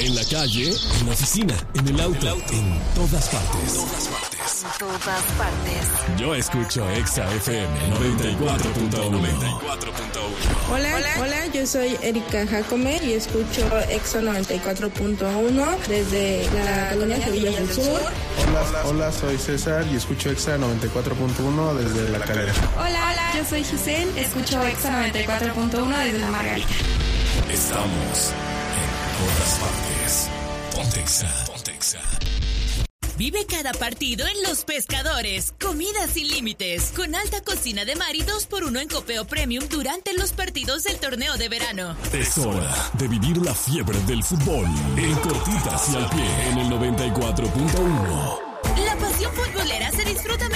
En la calle, en la oficina, en el auto, en todas partes. En todas partes. Yo escucho Exa FM 94.1. Hola, yo soy Erika Jacome y escucho Exa 94.1 desde la colonia Sevillas del Sur. Hola, soy César y escucho Exa 94.1 desde La Calera. Hola, yo soy Giselle, escucho Exa 94.1 desde La Margarita. Estamos en todas partes. Ponte Exa. Vive cada partido en Los Pescadores. Comida sin límites. Con alta cocina de mar y 2x1 en copeo premium durante los partidos del torneo de verano. Es hora de vivir la fiebre del fútbol. En cortitas y al pie en el 94.1. La pasión futbolera se disfruta